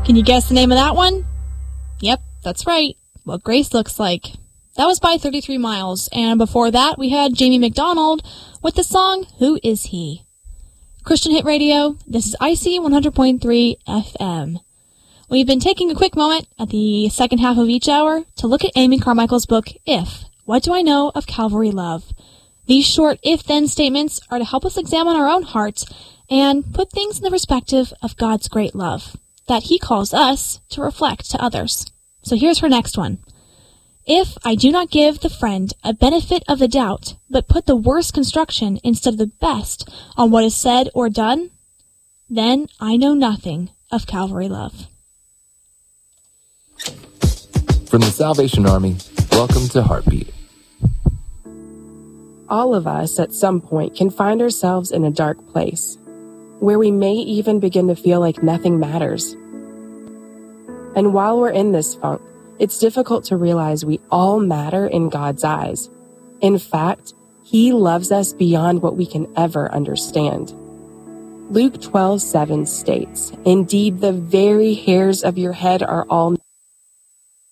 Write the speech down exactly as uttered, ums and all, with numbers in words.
Can you guess the name of that one? Yep, that's right. What Grace Looks Like. That was by thirty-three miles, and before that we had Jamie McDonald with the song Who Is He? Christian Hit Radio, this is I C one hundred point three F M. We've been taking a quick moment at the second half of each hour to look at Amy Carmichael's book, If, What Do I Know of Calvary Love? These short if-then statements are to help us examine our own hearts and put things in the perspective of God's great love that He calls us to reflect to others. So here's her next one. If I do not give the friend a benefit of the doubt, but put the worst construction instead of the best on what is said or done, then I know nothing of Calvary love. From the Salvation Army, welcome to Heartbeat. All of us at some point can find ourselves in a dark place, where we may even begin to feel like nothing matters. And while we're in this funk, it's difficult to realize we all matter in God's eyes. In fact, He loves us beyond what we can ever understand. Luke twelve seven states, "Indeed, the very hairs of your head are all